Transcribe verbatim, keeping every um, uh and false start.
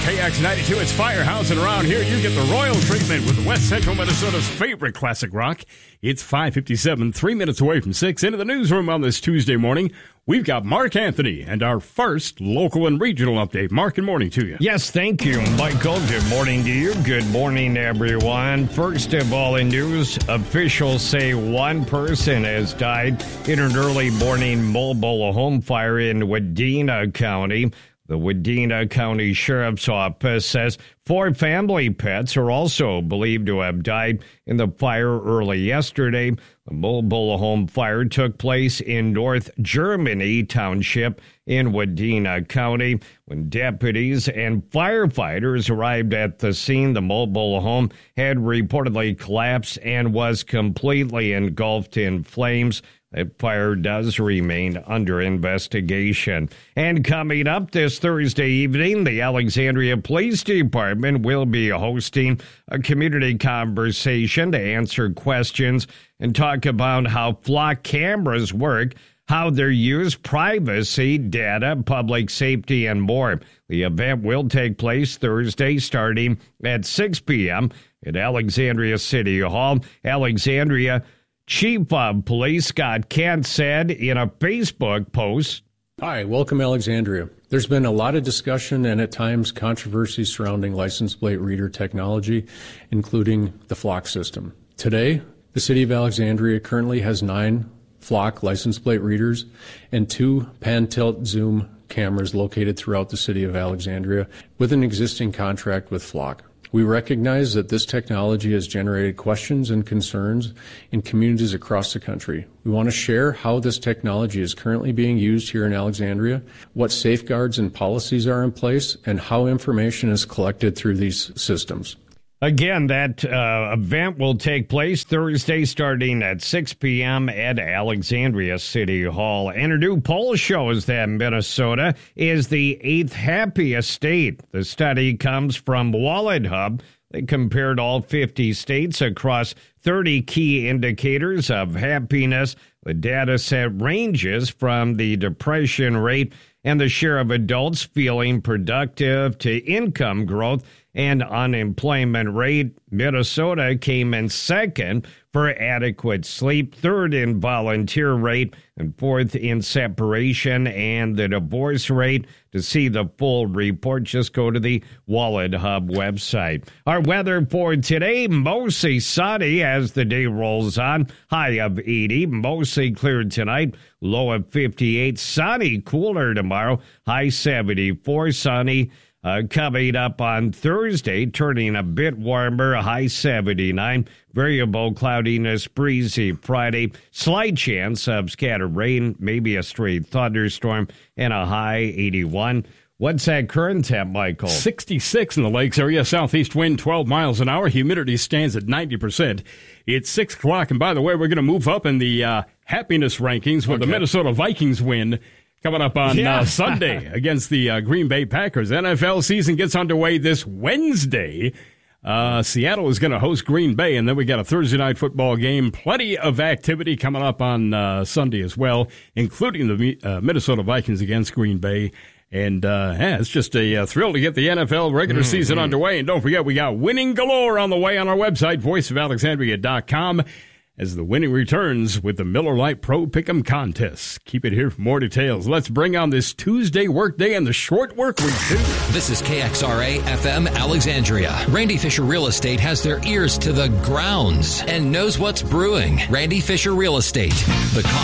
K X ninety-two. It's Firehouse, and around here you get the royal treatment with West Central Minnesota's favorite classic rock. It's five fifty-seven, three minutes away from six. Into the newsroom on this Tuesday morning, we've got Mark Anthony and our first local and regional update. Mark, good morning to you. Yes, thank you, Michael. Good morning to you. Good morning, everyone. First of all, in news, officials say one person has died in an early morning mobile home fire in Wadena County. The Wadena County Sheriff's Office says four family pets are also believed to have died in the fire early yesterday. The mobile home fire took place in North Germany Township in Wadena County. When deputies and firefighters arrived at the scene, the mobile home had reportedly collapsed and was completely engulfed in flames. That fire does remain under investigation. And coming up this Thursday evening, the Alexandria Police Department will be hosting a community conversation to answer questions and talk about how flock cameras work, how they're used, privacy, data, public safety, and more. The event will take place Thursday starting at six p.m. at Alexandria City Hall. Alexandria Chief of Police Scott Kent said in a Facebook post, "Hi, welcome Alexandria. There's been a lot of discussion and at times controversy surrounding license plate reader technology, including the flock system. Today, the City of Alexandria currently has nine flock license plate readers and two pan-tilt zoom cameras located throughout the City of Alexandria with an existing contract with Flock. We recognize that this technology has generated questions and concerns in communities across the country. We want to share how this technology is currently being used here in Alexandria, what safeguards and policies are in place, and how information is collected through these systems." Again, that uh, event will take place Thursday starting at six p.m. at Alexandria City Hall. And a new poll shows that Minnesota is the eighth happiest state. The study comes from Wallet Hub. They compared all fifty states across thirty key indicators of happiness. The data set ranges from the depression rate and the share of adults feeling productive to income growth and unemployment rate. Minnesota came in second for adequate sleep, third in volunteer rate, and fourth in separation and the divorce rate. To see the full report, just go to the Wallet Hub website. Our weather for today, mostly sunny as the day rolls on. High of eighty, mostly clear tonight. Low of fifty-eight, sunny, cooler tomorrow. High seventy-four, sunny. Uh, coming up on Thursday, turning a bit warmer, high seventy-nine. Variable cloudiness, breezy Friday. Slight chance of scattered rain, maybe a stray thunderstorm, and a high eighty-one. What's that current temp, Michael? sixty-six in the Lakes area. Southeast wind twelve miles an hour. Humidity stands at ninety percent. It's six o'clock, and by the way, we're going to move up in the uh, happiness rankings with okay. the Minnesota Vikings win coming up on yeah. uh, Sunday against the uh, Green Bay Packers. N F L season gets underway this Wednesday. Uh, Seattle is going to host Green Bay, and then we got a Thursday night football game. Plenty of activity coming up on uh, Sunday as well, including the uh, Minnesota Vikings against Green Bay. And uh, yeah, it's just a uh, thrill to get the N F L regular mm-hmm. season underway. And don't forget, we got winning galore on the way on our website, voice of alexandria dot com. As the winning returns with the Miller Lite Pro Pick'em Contest. Keep it here for more details. Let's bring on this Tuesday workday and the short work week, too. This is K X R A F M Alexandria. Randy Fisher Real Estate has their ears to the grounds and knows what's brewing. Randy Fisher Real Estate. The